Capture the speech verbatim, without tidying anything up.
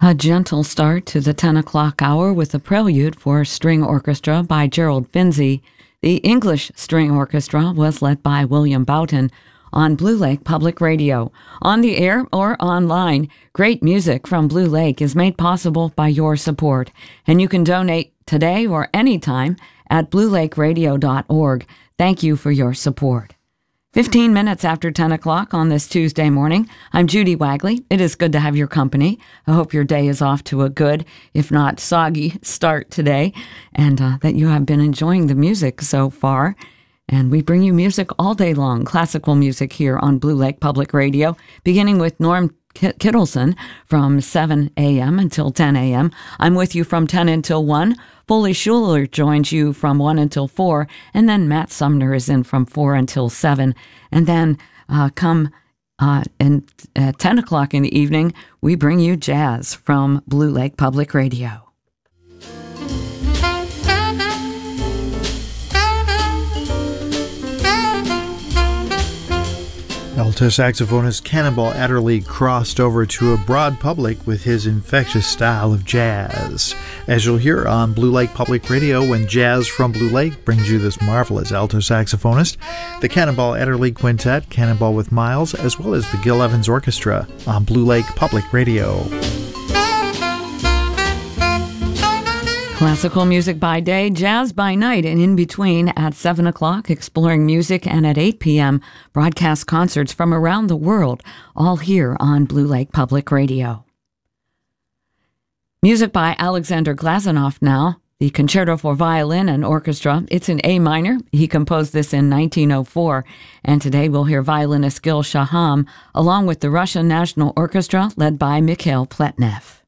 A gentle start to the ten o'clock hour with a prelude for string orchestra by Gerald Finzi. The English String Orchestra was led by William Boughton on Blue Lake Public Radio. On the air or online, great music from Blue Lake is made possible by your support, and you can donate today or anytime at blue lake radio dot org. Thank you for your support. Fifteen minutes after ten o'clock on this Tuesday morning, I'm Judy Wagley. It is good to have your company. I hope your day is off to a good, if not soggy, start today, and uh, that you have been enjoying the music so far. And we bring you music all day long, classical music here on Blue Lake Public Radio, beginning with Norm Kittleson from seven a.m. until ten a.m. I'm with you from ten until one. Foley Schuler joins you from one until four, and then Matt Sumner is in from four until seven. And then uh, come uh, in, at ten o'clock in the evening, we bring you jazz from Blue Lake Public Radio. Alto saxophonist Cannonball Adderley crossed over to a broad public with his infectious style of jazz. As you'll hear on Blue Lake Public Radio, when Jazz from Blue Lake brings you this marvelous alto saxophonist, the Cannonball Adderley Quintet, Cannonball with Miles, as well as the Gil Evans Orchestra on Blue Lake Public Radio. Classical music by day, jazz by night, and in between at seven o'clock, exploring music, and at eight p.m., broadcast concerts from around the world, all here on Blue Lake Public Radio. Music by Alexander Glazunov now, the Concerto for Violin and Orchestra. It's in A minor. He composed this in nineteen oh four, and today we'll hear violinist Gil Shaham, along with the Russian National Orchestra, led by Mikhail Pletnev.